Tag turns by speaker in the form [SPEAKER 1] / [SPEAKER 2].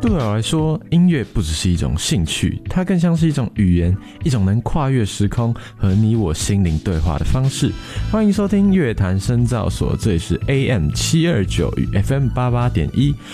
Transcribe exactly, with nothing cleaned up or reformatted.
[SPEAKER 1] 对我来说，音乐不只是一种兴趣，它更像是一种语言，一种能跨越时空和你我心灵对话的方式。欢迎收听乐坛深造所，这里是 A M 七二九与 F M 八八点一，